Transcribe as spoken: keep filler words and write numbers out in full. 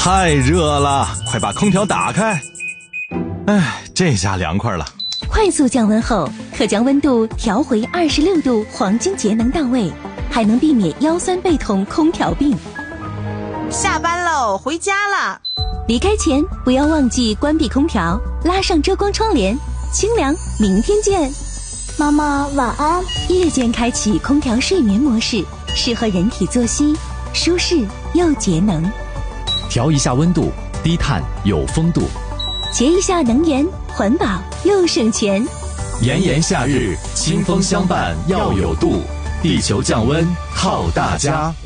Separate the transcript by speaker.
Speaker 1: 太热了，快把空调打开。哎，这下凉快了。
Speaker 2: 快速降温后，可将温度调回二十六度，黄金节能到位，还能避免腰酸背痛、空调病。
Speaker 3: 下班喽，回家啦。
Speaker 2: 离开前不要忘记关闭空调，拉上遮光窗帘，清凉。明天见。
Speaker 4: 妈妈晚安。
Speaker 2: 夜间开启空调睡眠模式，适合人体作息，舒适又节能。
Speaker 5: 调一下温度，低碳有风度。
Speaker 2: 节一下能源，环保又省钱。
Speaker 5: 炎炎夏日，清风相伴要有度，地球降温靠大家。